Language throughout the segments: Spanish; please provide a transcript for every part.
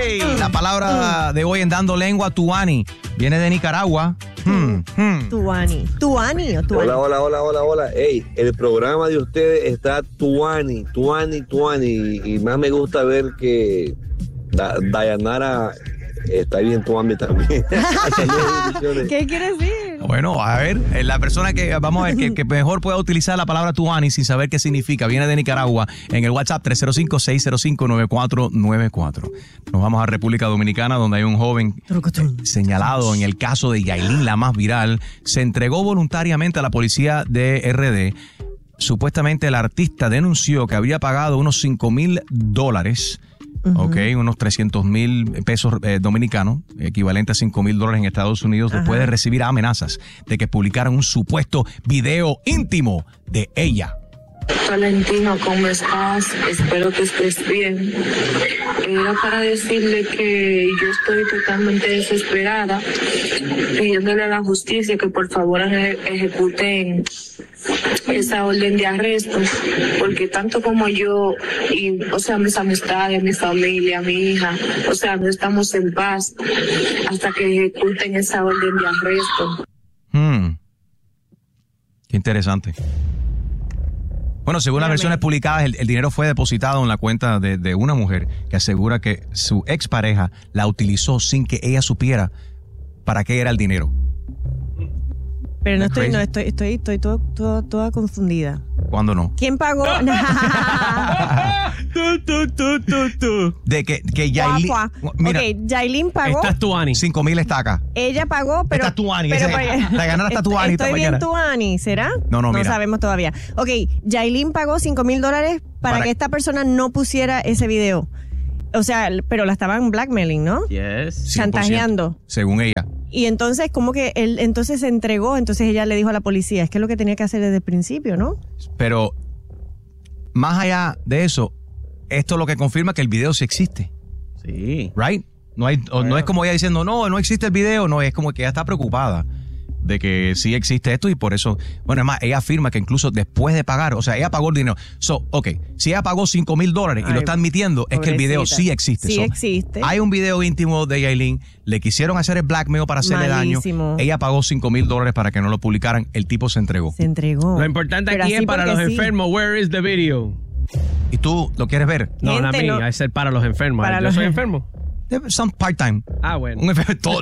Hey, la palabra de hoy en Dando Lengua, tuani, viene de Nicaragua. Tuani o tuani. Hola. Hey, el programa de ustedes está tuani. Y más me gusta ver que Dayanara está bien tuani también. ¿Qué quiere decir? Bueno, a ver, la persona que vamos a ver que mejor pueda utilizar la palabra tuani sin saber qué significa, viene de Nicaragua, en el WhatsApp 305-605-9494. Nos vamos a República Dominicana, donde hay un joven señalado en el caso de Yailin, la más viral. Se entregó voluntariamente a la policía de RD. Supuestamente el artista denunció que había pagado unos $5,000, unos 300,000 pesos dominicanos, equivalente a $5,000 en Estados Unidos, después de recibir amenazas de que publicaran un supuesto video íntimo de ella. Valentino, ¿cómo estás? Espero que estés bien. Era para decirle que yo estoy totalmente desesperada, pidiéndole a la justicia que por favor ejecuten esa orden de arresto, porque tanto como yo y, mis amistades, mi familia, mi hija, no estamos en paz hasta que ejecuten esa orden de arresto. Qué interesante. Bueno, según las versiones publicadas, el dinero fue depositado en la cuenta de una mujer que asegura que su expareja la utilizó sin que ella supiera para qué era el dinero. Pero estoy toda confundida. ¿Cuándo no? ¿Quién pagó? De que Yailin... Mira, Yailin pagó. Esta es tuani. 5,000 estacas. Ella pagó, pero... Esta es tuani. La ganara está tuani. Estoy bien tuani, ¿será? No, mira. No sabemos todavía. Ok, Yailin pagó $5,000 para que esta persona no pusiera ese video. Pero la estaban blackmailing, ¿no? Yes. Chantajeando. Según ella. Y entonces, como que él entonces se entregó, entonces ella le dijo a la policía, es que es lo que tenía que hacer desde el principio, ¿no? Pero, más allá de eso, esto lo que confirma que el video sí existe. Sí. Right? No es como ella diciendo, no existe el video, no, es como que ella está preocupada de que sí existe esto y por eso, bueno, además, ella afirma que incluso después de pagar, ella pagó el dinero. Si ella pagó $5,000 y lo está admitiendo, pobrecita, es que el video sí existe. Sí existe. Hay un video íntimo de Yailin, le quisieron hacer el blackmail para hacerle daño. Ella pagó $5,000 para que no lo publicaran, el tipo se entregó. Lo importante aquí es para los enfermos, where is the video? ¿Y tú lo quieres ver? No, a mí, es ser para los enfermos. Yo soy enfermo. Son part-time. Bueno. Todos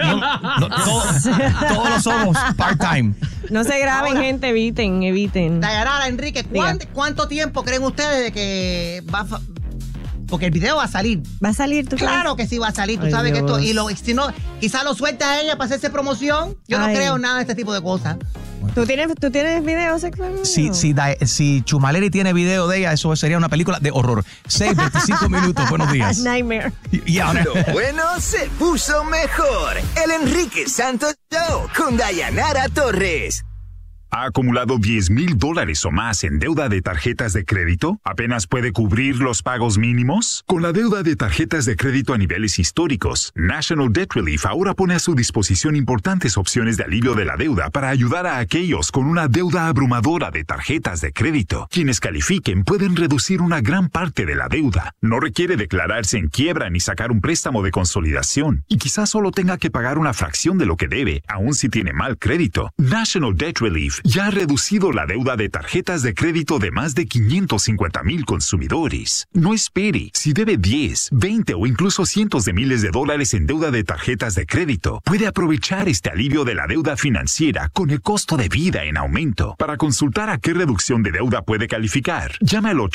lo somos part-time. No se graben, gente, eviten. Dayanara, Enrique, ¿cuánto tiempo creen ustedes de que porque el video va a salir? ¿Va a salir tú? Claro que sí va a salir, tú sabes Dios. que esto, si no, quizás lo suelta a ella para hacerse promoción. Yo no creo nada de este tipo de cosas. ¿Tú tienes video sexual? Si Chumaleri tiene video de ella, eso sería una película de horror. 6:25 minutos, buenos días. Nightmare. Lo bueno se puso mejor. El Enrique Santos Show con Dayanara Torres. ¿Ha acumulado $10,000 o más en deuda de tarjetas de crédito? ¿Apenas puede cubrir los pagos mínimos? Con la deuda de tarjetas de crédito a niveles históricos, National Debt Relief ahora pone a su disposición importantes opciones de alivio de la deuda para ayudar a aquellos con una deuda abrumadora de tarjetas de crédito. Quienes califiquen pueden reducir una gran parte de la deuda. No requiere declararse en quiebra ni sacar un préstamo de consolidación. Y quizás solo tenga que pagar una fracción de lo que debe, aun si tiene mal crédito. National Debt Relief ya ha reducido la deuda de tarjetas de crédito de más de 550,000 consumidores. No espere. Si debe 10, 20 o incluso cientos de miles de dólares en deuda de tarjetas de crédito, puede aprovechar este alivio de la deuda financiera con el costo de vida en aumento. Para consultar a qué reducción de deuda puede calificar, llama al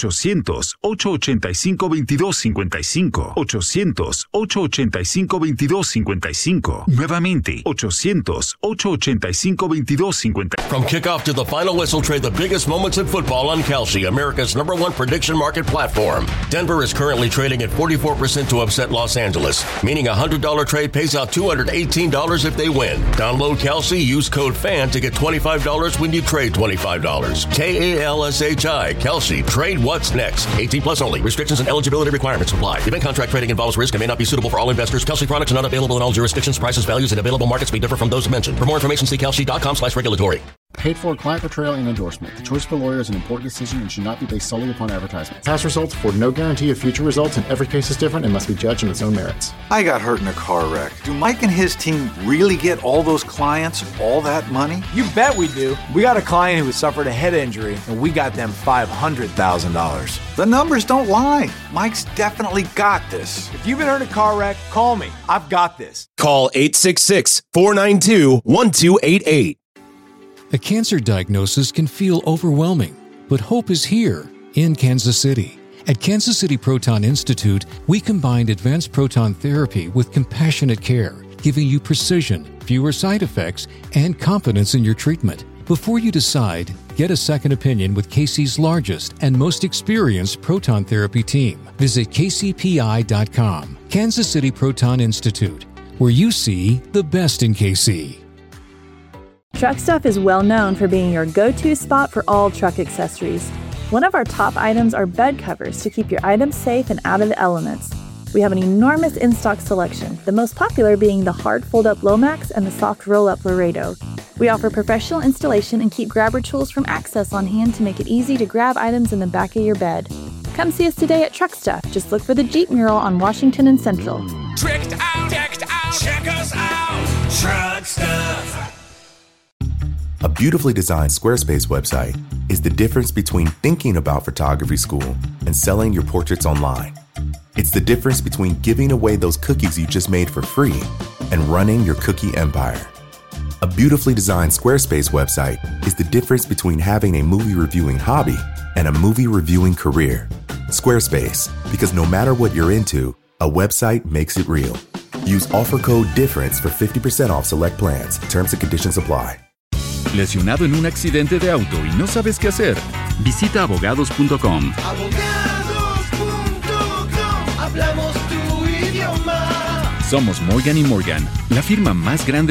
800-885-2255. 800-885-2255. Nuevamente, 800-885-2255. From kickoff to the final whistle, trade the biggest moments in football on Kalshi, America's #1 prediction market platform. Denver is currently trading at 44% to upset Los Angeles, meaning a $100 trade pays out $218 if they win. Download Kalshi, use code FAN to get $25 when you trade $25. KALSHI, Kalshi, trade what's next. 18 plus only. Restrictions and eligibility requirements apply. Event contract trading involves risk and may not be suitable for all investors. Kalshi products are not available in all jurisdictions. Prices, values, and available markets may differ from those mentioned. For more information, see kalshi.com/regulatory. Paid for client portrayal and endorsement. The choice of a lawyer is an important decision and should not be based solely upon advertisement. Past results afford no guarantee of future results, and every case is different and must be judged on its own merits. I got hurt in a car wreck. Do Mike and his team really get all those clients all that money? You bet we do. We got a client who suffered a head injury, and we got them $500,000. The numbers don't lie. Mike's definitely got this. If you've been hurt in a car wreck, call me. I've got this. Call 866-492-1288. A cancer diagnosis can feel overwhelming, but hope is here in Kansas City. At Kansas City Proton Institute, we combined advanced proton therapy with compassionate care, giving you precision, fewer side effects, and confidence in your treatment. Before you decide, get a second opinion with KC's largest and most experienced proton therapy team. Visit kcpi.com. Kansas City Proton Institute, where you see the best in KC. Truck Stuff is well known for being your go-to spot for all truck accessories. One of our top items are bed covers to keep your items safe and out of the elements. We have an enormous in-stock selection, the most popular being the hard fold-up Lomax and the soft roll-up Laredo. We offer professional installation and keep grabber tools from Access on hand to make it easy to grab items in the back of your bed. Come see us today at Truck Stuff. Just look for the Jeep mural on Washington and Central. Tricked out, decked out, check us out, Truck Stuff. A beautifully designed Squarespace website is the difference between thinking about photography school and selling your portraits online. It's the difference between giving away those cookies you just made for free and running your cookie empire. A beautifully designed Squarespace website is the difference between having a movie reviewing hobby and a movie reviewing career. Squarespace, because no matter what you're into, a website makes it real. Use offer code DIFFERENCE for 50% off select plans. Terms and conditions apply. ¿Lesionado en un accidente de auto y no sabes qué hacer? Visita abogados.com. Hablamos tu idioma. Somos Morgan & Morgan, la firma más grande